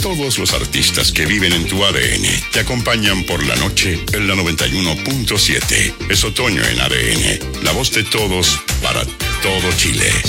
todos los artistas que viven en tu ADN te acompañan por la noche en la 91.7. Es otoño en ADN, la voz de todos para todo Chile.